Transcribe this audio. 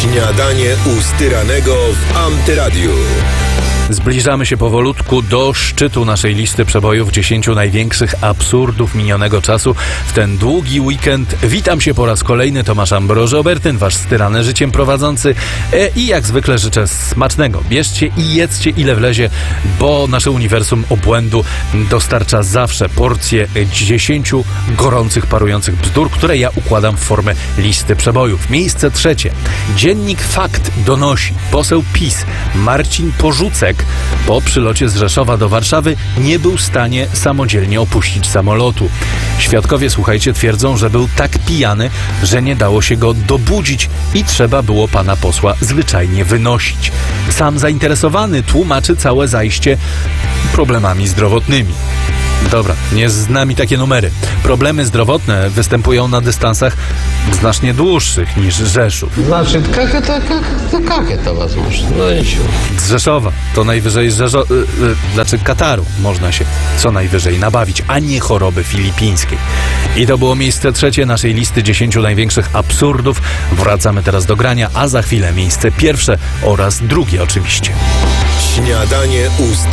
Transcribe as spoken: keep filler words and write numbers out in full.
Śniadanie u Styranego w Antyradiu. Zbliżamy się powolutku do szczytu naszej listy przebojów dziesięciu największych absurdów minionego czasu w ten długi weekend. Witam się po raz kolejny, Tomasz Ambroży-Obertyn, wasz styrane życiem prowadzący e, i jak zwykle życzę smacznego. Bierzcie i jedzcie ile wlezie, bo nasze uniwersum obłędu dostarcza zawsze porcję dziesięciu gorących, parujących bzdur, które ja układam w formę listy przebojów. Miejsce trzecie. Dziennik Fakt donosi. Poseł PiS Marcin Porzucek po przylocie z Rzeszowa do Warszawy nie był w stanie samodzielnie opuścić samolotu. Świadkowie, słuchajcie, twierdzą, że był tak pijany, że nie dało się go dobudzić i trzeba było pana posła zwyczajnie wynosić. Sam zainteresowany tłumaczy całe zajście problemami zdrowotnymi. Dobra, nie z nami takie numery. Problemy zdrowotne występują na dystansach znacznie dłuższych niż Rzeszów. Значит, как это, как, как это возможно? No ничего. Z Rzeszowa to najwyżej z Rzeszo... Y, y, znaczy Kataru można się co najwyżej nabawić, a nie choroby filipińskiej. I to było miejsce trzecie naszej listy dziesięciu największych absurdów. Wracamy teraz do grania, a za chwilę miejsce pierwsze oraz drugie oczywiście. Śniadanie u